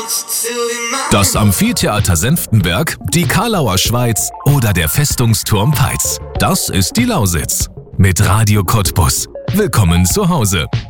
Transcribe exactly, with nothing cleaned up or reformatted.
Das Amphitheater Senftenberg, die Karlauer Schweiz oder der Festungsturm Peitz. Das ist die Lausitz. Mit Radio Cottbus. Willkommen zu Hause.